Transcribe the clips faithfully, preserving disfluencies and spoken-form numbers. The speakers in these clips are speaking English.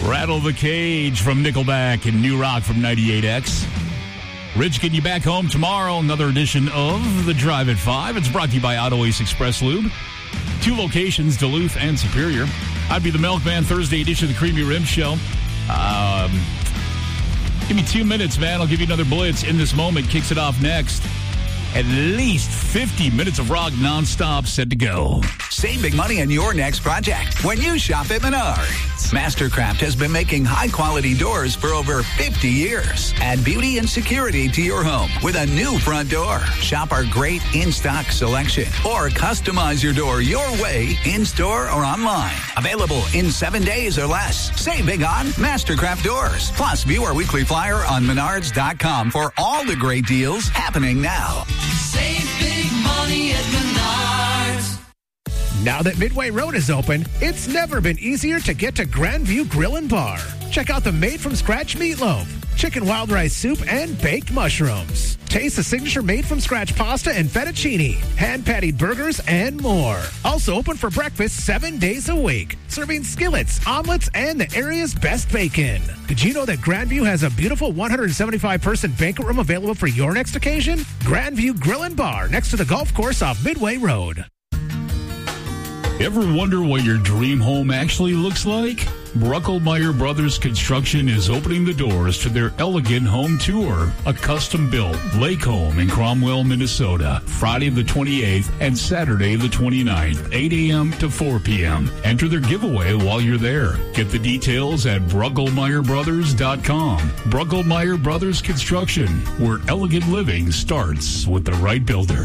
Rattle the Cage from Nickelback and New Rock from ninety-eight X. Rich getting you back home tomorrow. Another edition of The Drive at five. It's brought to you by Auto Ace Express Lube. Two locations, Duluth and Superior. I'd be the Milkman, Thursday edition of the Creamy Rim Show. Um, give me two minutes, man. I'll give you another blitz in this moment. Kicks it off next. At least fifty minutes of rock nonstop set to go. Save big money on your next project when you shop at Menards. Mastercraft has been making high-quality doors for over fifty years. Add beauty and security to your home with a new front door. Shop our great in-stock selection or customize your door your way in-store or online. Available in seven days or less. Save big on Mastercraft doors. Plus, view our weekly flyer on menards dot com for all the great deals happening now. Save big money at Menards. Now that Midway Road is open, it's never been easier to get to Grandview Grill and Bar. Check out the made-from-scratch meatloaf, chicken wild rice soup, and baked mushrooms. Taste the signature made-from-scratch pasta and fettuccine, hand-patted burgers, and more. Also open for breakfast seven days a week, serving skillets, omelets, and the area's best bacon. Did you know that Grandview has a beautiful one hundred seventy-five person banquet room available for your next occasion? Grandview Grill and Bar, next to the golf course off Midway Road. Ever wonder what your dream home actually looks like? Bruckelmeyer Brothers Construction is opening the doors to their elegant home tour, a custom-built lake home in Cromwell, Minnesota, Friday the twenty-eighth and Saturday the twenty-ninth, eight a.m. to four p.m. Enter their giveaway while you're there. Get the details at bruckelmeyer brothers dot com. Bruckelmeyer Brothers Construction, where elegant living starts with the right builder.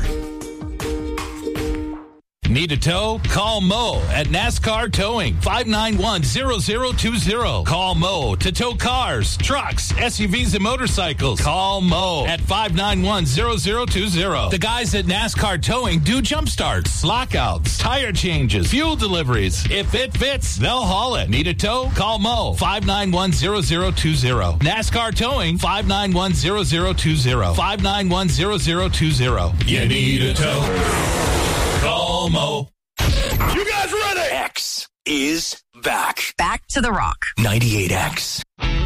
Need a tow? Call Mo at NASCAR Towing, five nine one, zero zero two zero. Call Mo to tow cars, trucks, S U Vs, and motorcycles. Call Mo at five nine one, zero zero two zero. The guys at NASCAR Towing do jump starts, lockouts, tire changes, fuel deliveries. If it fits, they'll haul it. Need a tow? Call Mo, five nine one, zero zero two zero. NASCAR Towing, five nine one, zero zero two zero. five nine one, zero zero two zero. You need a tow? Call Mo. You guys ready? X is back. Back to the rock. ninety-eight X.